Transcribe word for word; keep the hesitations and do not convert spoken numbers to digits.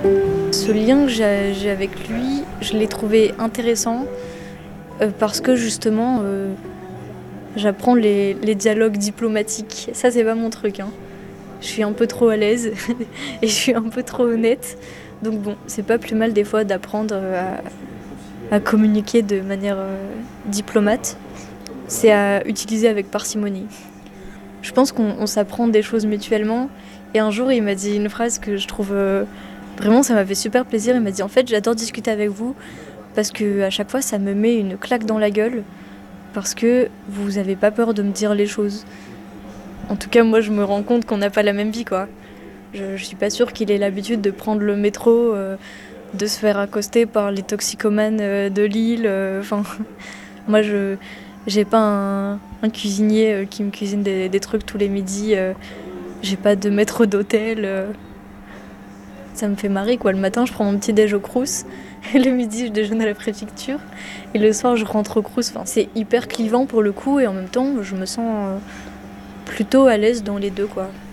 Ce lien que j'ai j'ai avec lui, je l'ai trouvé intéressant euh, parce que justement, euh, j'apprends les, les dialogues diplomatiques. Ça, c'est pas mon truc, hein. Je suis un peu trop à l'aise et je suis un peu trop honnête. Donc bon, c'est pas plus mal des fois d'apprendre à, à communiquer de manière euh, diplomate. C'est à utiliser avec parcimonie. Je pense qu'on on s'apprend des choses mutuellement. Et un jour, il m'a dit une phrase que je trouve... euh, vraiment, ça m'a fait super plaisir. Il m'a dit, en fait, j'adore discuter avec vous parce que à chaque fois, ça me met une claque dans la gueule parce que vous avez pas peur de me dire les choses. En tout cas, moi, je me rends compte qu'on n'a pas la même vie, quoi. Je, je suis pas sûre qu'il ait l'habitude de prendre le métro, euh, de se faire accoster par les toxicomanes euh, de Lille. Enfin, euh, moi, je j'ai pas un, un cuisinier euh, qui me cuisine des, des trucs tous les midis. Euh, j'ai pas de maître d'hôtel. Euh, ça me fait marrer, quoi. Le matin, je prends mon petit déj au Crous. Et le midi, je déjeune à la préfecture. Et le soir, je rentre au Crous. Enfin, c'est hyper clivant pour le coup. Et en même temps, je me sens euh, plutôt à l'aise dans les deux, quoi.